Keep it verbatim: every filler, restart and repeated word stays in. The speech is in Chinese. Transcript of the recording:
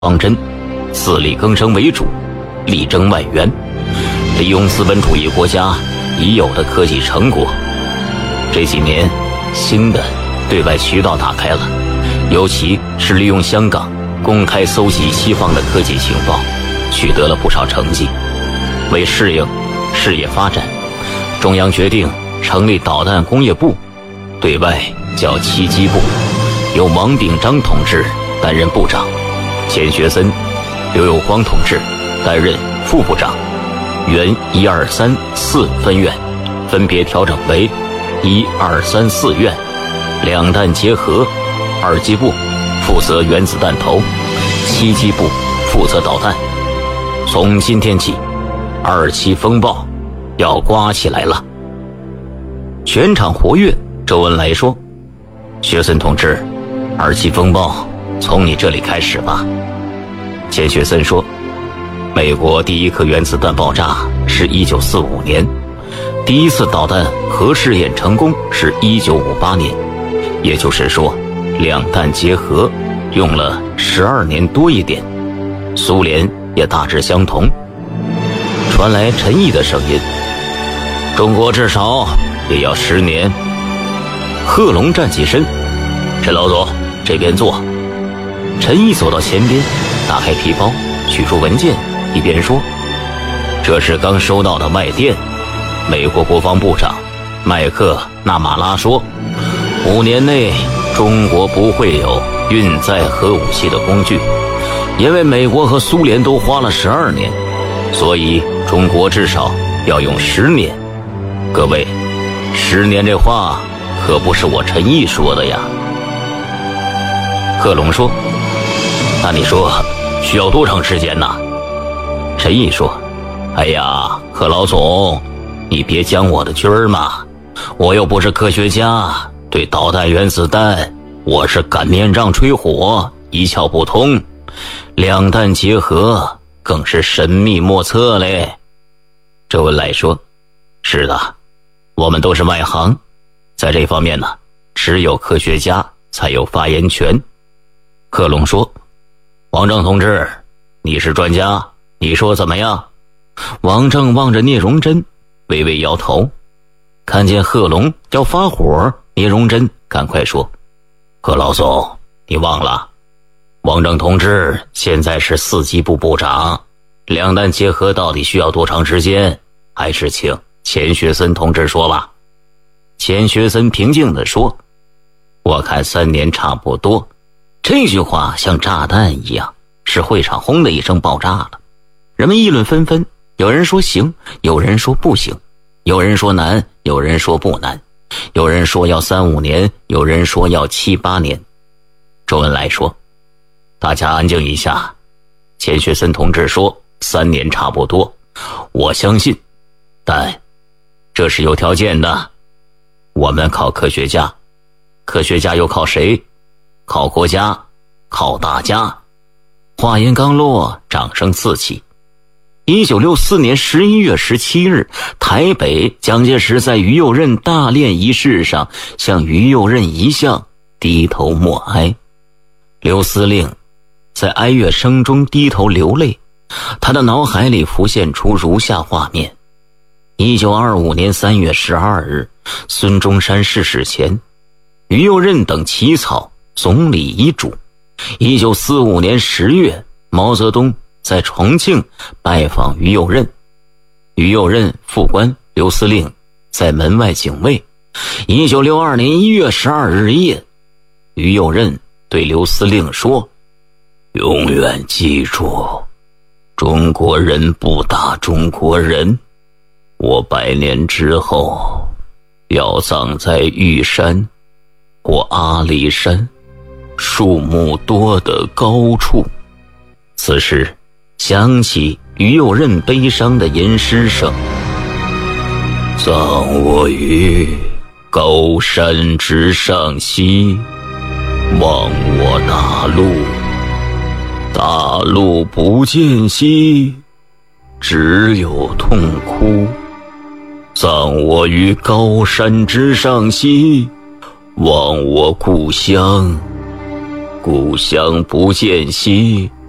方针，自力更生为主，力争外援，利用资本主义国家已有的科技成果。这几年，新的对外渠道打开了，尤其是利用香港公开搜集西方的科技情报，取得了不少成绩。为适应事业发展，中央决定成立导弹工业部，对外叫七机部，由王炳章同志担任部长，钱学森、刘有光同志担任副部长，原一二三四分院分别调整为一二三四院，两弹结合，二机部负责原子弹头，七机部负责导弹。从今天起，二七风暴要刮起来了。全场活跃，周恩来说：“学森同志，二七风暴从你这里开始吧。”钱学森说：“美国第一颗原子弹爆炸是一九四五年，第一次导弹核试验成功是一九五八年，也就是说，两弹结合用了十二年多一点。苏联也大致相同。”传来陈毅的声音：“中国至少也要十年。”贺龙站起身：“陈老总，这边坐。”陈毅走到前边，打开皮包，取出文件，一边说：“这是刚收到的外电。美国国防部长麦克纳马拉说，五年内中国不会有运载核武器的工具，因为美国和苏联都花了十二年，所以中国至少要用十年。各位，十年这话可不是我陈毅说的呀。”贺龙说：“那你说需要多长时间呢？”陈毅说：“哎呀，贺老总，你别将我的军儿嘛，我又不是科学家，对导弹原子弹我是擀面杖吹火，一窍不通，两弹结合更是神秘莫测嘞。”周恩来说：“是的，我们都是外行，在这方面呢，只有科学家才有发言权。”贺龙说：“王正同志，你是专家，你说怎么样？”王正望着聂荣臻，微微摇头。看见贺龙要发火，聂荣臻赶快说：“贺老总，你忘了，王正同志现在是四机部部长，两弹结合到底需要多长时间？还是请钱学森同志说吧。”钱学森平静地说：“我看三年差不多。”这句话像炸弹一样，使会场轰的一声爆炸了。人们议论纷纷，有人说行，有人说不行，有人说难，有人说不难，有人说要三五年，有人说要七八年。周恩来说：“大家安静一下。”钱学森同志说：“三年差不多，我相信，但这是有条件的。我们靠科学家，科学家又靠谁？靠国家，靠大家。”话音刚落，掌声四起。一九六四年十一月十七日，台北，蒋介石在于右任大殓仪式上向于右任遗像低头默哀。刘司令在哀乐声中低头流泪，他的脑海里浮现出如下画面：一九二五年三月十二日，孙中山逝世前，于右任等起草总理遗嘱。一九四五年十月，毛泽东在重庆拜访于右任，于右任副官刘司令在门外警卫。一九六二年一月十二日夜，于右任对刘司令说：“永远记住，中国人不打中国人。我百年之后要葬在玉山或阿里山树木多的高处。”此时响起于右任悲伤的吟诗声：“葬我于高山之上兮，望我大陆，大陆不见兮，只有痛哭。葬我于高山之上兮，望我故乡，故乡不见兮，